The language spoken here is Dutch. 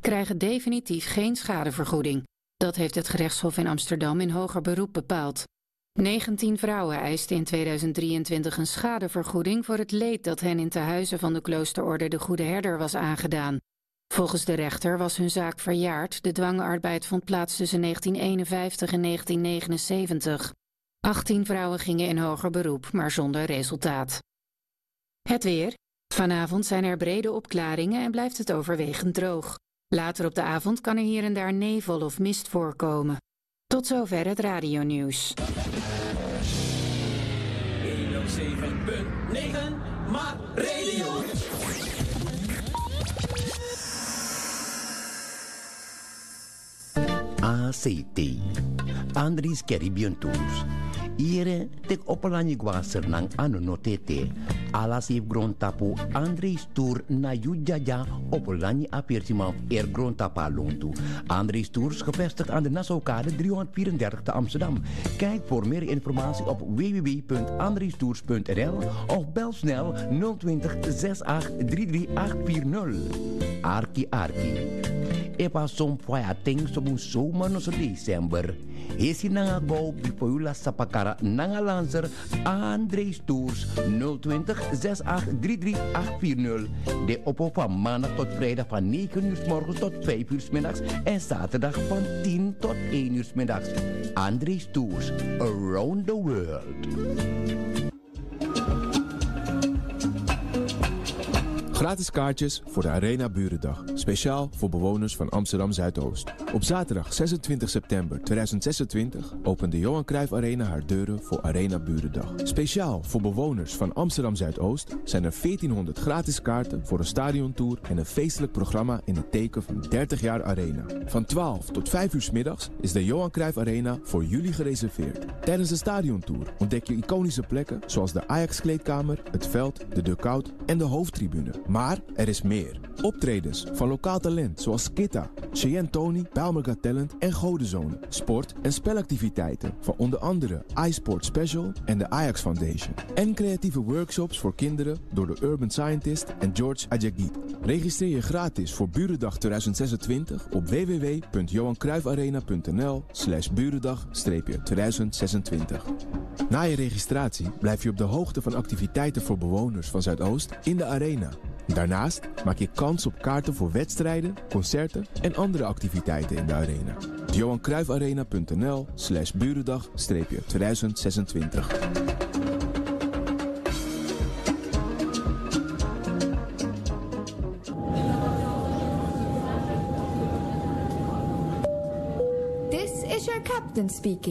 krijgen definitief geen schadevergoeding. Dat heeft het gerechtshof in Amsterdam in hoger beroep bepaald. 19 vrouwen eisten in 2023 een schadevergoeding voor het leed dat hen in tehuizen van de kloosterorde de Goede Herder was aangedaan. Volgens de rechter was hun zaak verjaard. De dwangarbeid vond plaats tussen 1951 en 1979. 18 vrouwen gingen in hoger beroep, maar zonder resultaat. Het weer. Vanavond zijn er brede opklaringen en blijft het overwegend droog. Later op de avond kan er hier en daar nevel of mist voorkomen. Tot zover het radionieuws. 107.9 maar radio. ACT Andries Caribbean Tours. Ire tek opalani guaser nang ano notete. Alas if grond tapu Andries Tour na Yujaja opalani apertimaf grond tapa lontu. Andries Tours gevestigd aan de Nassaukade 334 te Amsterdam. Kijk voor meer informatie op www.andriestours.nl of bel snel 020 68 33840. Arki Arki. Epa som faya ting sobun soma no so December. Hesi nanga go bipoyula sapakara nanga lancer Andries Tours 020 6833840. De oppo van maandag tot vrijdag van 9 uur 's morgens tot 5 uur 's middags en zaterdag van 10 tot 1 uur 's middags. Andries Tours around the world. Gratis kaartjes voor de Arena Burendag. Speciaal voor bewoners van Amsterdam Zuidoost. Op zaterdag 26 september 2026 opent de Johan Cruijff Arena haar deuren voor Arena Burendag. Speciaal voor bewoners van Amsterdam Zuidoost zijn er 1400 gratis kaarten voor een stadiontour en een feestelijk programma in het teken van 30 jaar Arena. Van 12 tot 5 uur 's middags is de Johan Cruijff Arena voor jullie gereserveerd. Tijdens de stadiontour ontdek je iconische plekken zoals de Ajax-kleedkamer, het veld, de dugout en de hoofdtribune. Maar er is meer. Optredens van lokaal talent zoals Skitta, Cheyenne Tony, Bijlmer Got Talent en Godenzone. Sport- en spelactiviteiten van onder andere iSport Special en de Ajax Foundation. En creatieve workshops voor kinderen door de Urban Scientist en George Adjagid. Registreer je gratis voor Burendag 2026 op www.johancruijffarena.nl/burendag-2026. Na je registratie blijf je op de hoogte van activiteiten voor bewoners van Zuidoost in de Arena. Daarnaast maak je kans op kaarten voor wedstrijden, concerten en andere activiteiten in de Arena. johancruijffarena.nl/burendag-2026. This is your captain speaking.